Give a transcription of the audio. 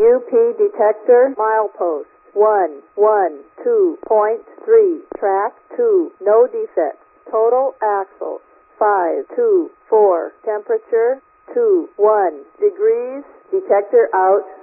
UP detector milepost 112.3, track 2, no defects. Total axles 524, temperature 21 degrees, detector out.